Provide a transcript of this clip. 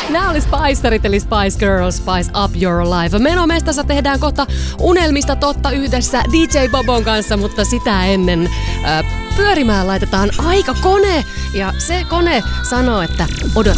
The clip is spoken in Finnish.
Nämä oli Spicerit eli Spice Girls, Spice Up Your Life. Menomestassa tehdään kohta unelmista totta yhdessä DJ Bobon kanssa, mutta sitä ennen pyörimään laitetaan aikakone. Ja se kone sanoo, että odota.